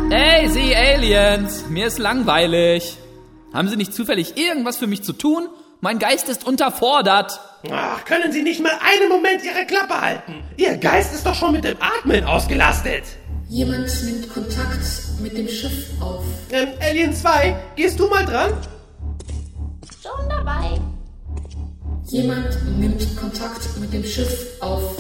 Hey, Sie Aliens, mir ist langweilig. Haben Sie nicht zufällig irgendwas für mich zu tun? Mein Geist ist unterfordert. Ach, können Sie nicht mal einen Moment Ihre Klappe halten? Ihr Geist ist doch schon mit dem Atmen ausgelastet. Jemand nimmt Kontakt mit dem Schiff auf. Alien 2, gehst du mal dran? Schon dabei. Jemand nimmt Kontakt mit dem Schiff auf.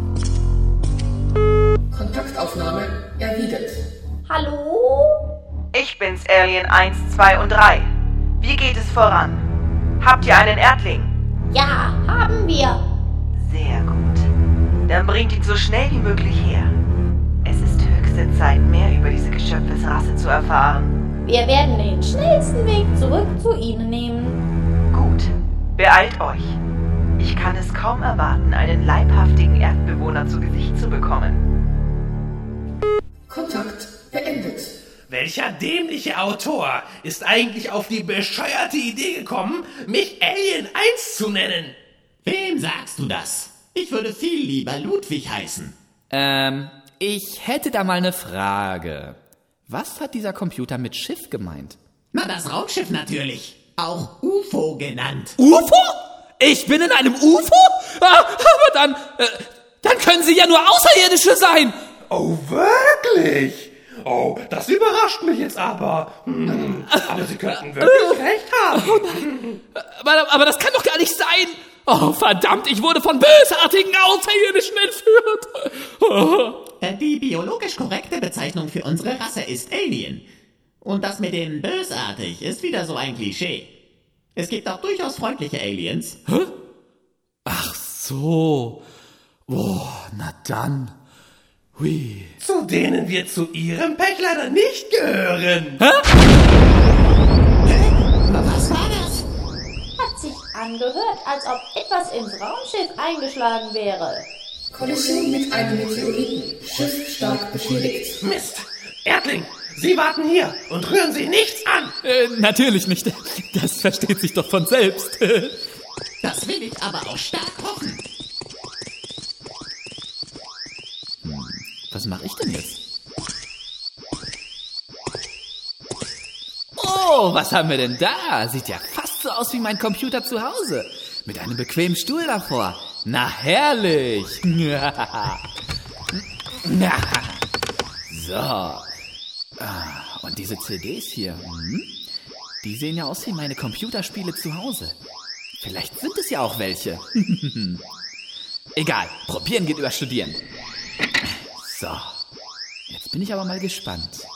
Kontaktaufnahme erwidert. Hallo? Ich bin's, Alien 1, 2 und 3. Wie geht es voran? Habt ihr einen Erdling? Ja, haben wir. Sehr gut. Dann bringt ihn so schnell wie möglich her. Es ist höchste Zeit, mehr über diese Geschöpfesrasse zu erfahren. Wir werden den schnellsten Weg zurück zu Ihnen nehmen. Gut, beeilt euch. Ich kann es kaum erwarten, einen leibhaftigen Erdbewohner zu Gesicht zu bekommen. Kontakt beendet. Welcher dämliche Autor ist eigentlich auf die bescheuerte Idee gekommen, mich Alien 1 zu nennen? Wem sagst du das? Ich würde viel lieber Ludwig heißen. Ich hätte da mal eine Frage. Was hat dieser Computer mit Schiff gemeint? Na, das Raumschiff natürlich. Auch UFO genannt. UFO? Ich bin in einem UFO? Aber dann können Sie ja nur Außerirdische sein. Oh, wirklich? Oh, das überrascht mich jetzt aber. Aber Sie könnten wirklich recht haben. Aber das kann doch gar nicht sein. Oh, verdammt, ich wurde von bösartigen Außerirdischen entführt. Die biologisch korrekte Bezeichnung für unsere Rasse ist Alien. Und das mit dem bösartig ist wieder so ein Klischee. Es gibt auch durchaus freundliche Aliens. Hä? Ach so. Oh, na dann. Hui. Zu denen wir zu Ihrem Pech leider nicht gehören. Hä? Was war das? Hat sich angehört, als ob etwas ins Raumschiff eingeschlagen wäre. Kollision mit einem Meteoriten. Schiff stark beschädigt. Mist. Erdling, Sie warten hier und rühren Sie nichts an. Natürlich nicht. Das versteht sich doch von selbst. Das will ich aber auch stark hoffen. Was mache ich denn jetzt? Oh, was haben wir denn da? Sieht ja fast so aus wie mein Computer zu Hause. Mit einem bequemen Stuhl davor. Na, herrlich. So. Und diese CDs hier, die sehen ja aus wie meine Computerspiele zu Hause. Vielleicht sind es ja auch welche. Egal, probieren geht über studieren. So, jetzt bin ich aber mal gespannt.